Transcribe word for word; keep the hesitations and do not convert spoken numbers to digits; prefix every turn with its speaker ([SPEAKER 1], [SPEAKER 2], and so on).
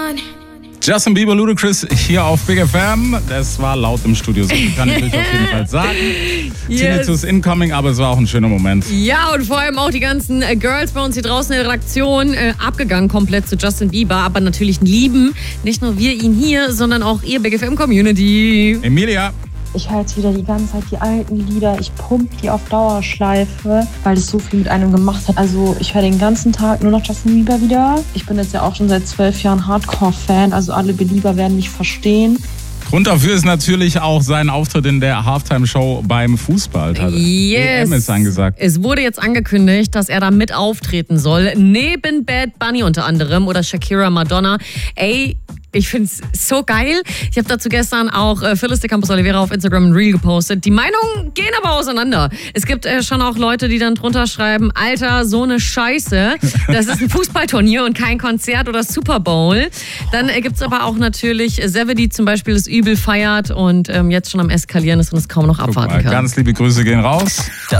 [SPEAKER 1] Justin Bieber, Ludacris hier auf Big F M. Das war laut im Studio, so kann ich euch auf jeden Fall sagen.
[SPEAKER 2] Yes.
[SPEAKER 1] Tinnitus incoming, aber es war auch ein schöner Moment.
[SPEAKER 2] Ja, und vor allem auch die ganzen äh, Girls bei uns hier draußen in der Redaktion äh, abgegangen komplett zu Justin Bieber, aber natürlich lieben nicht nur wir ihn hier, sondern auch ihr Big F M Community.
[SPEAKER 1] Emilia.
[SPEAKER 3] Ich höre jetzt wieder die ganze Zeit die alten Lieder. Ich pumpe die auf Dauerschleife, weil es so viel mit einem gemacht hat. Also ich höre den ganzen Tag nur noch Justin Bieber wieder. Ich bin jetzt ja auch schon seit zwölf Jahren Hardcore-Fan. Also alle Belieber werden mich verstehen.
[SPEAKER 1] Grund dafür ist natürlich auch sein Auftritt in der Halftime-Show beim Fußball.
[SPEAKER 2] Yes.
[SPEAKER 1] E M ist angesagt.
[SPEAKER 2] Es wurde jetzt angekündigt, dass er da mit auftreten soll. Neben Bad Bunny unter anderem oder Shakira, Madonna. Ey, ich finde es so geil. Ich habe dazu gestern auch äh, Phyllis de Campos Oliveira auf Instagram ein Reel gepostet. Die Meinungen gehen aber auseinander. Es gibt äh, schon auch Leute, die dann drunter schreiben, Alter, so eine Scheiße. Das ist ein Fußballturnier und kein Konzert oder Super Bowl. Dann äh, gibt es aber auch natürlich äh, Seve, die zum Beispiel das übel feiert und ähm, jetzt schon am Eskalieren ist und es kaum noch abwarten
[SPEAKER 1] Guck mal,
[SPEAKER 2] kann.
[SPEAKER 1] ganz liebe Grüße gehen raus.